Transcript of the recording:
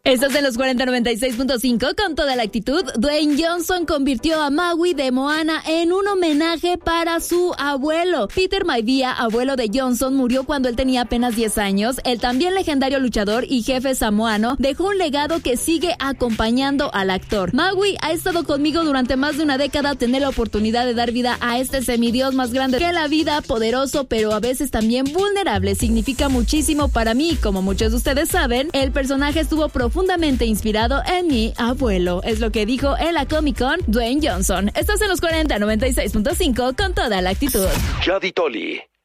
Estás en los 4096.5 con toda la actitud. Dwayne Johnson convirtió a Maui de Moana en un homenaje para su abuelo. Peter Maivia, abuelo de Johnson, murió cuando él tenía apenas 10 años. El también legendario luchador y jefe samoano dejó un legado que sigue acompañando al actor. Maui ha estado conmigo durante más de una década. Tener la oportunidad de dar vida a este semidios más grande que la vida, poderoso pero a veces también vulnerable, significa muchísimo para mí. Como muchos de ustedes saben, el personaje estuvo profundamente inspirado en mi abuelo. Es lo que dijo en la Comic Con Dwayne Johnson. Estás en los 4096.5 con toda la actitud. Yadi Toli.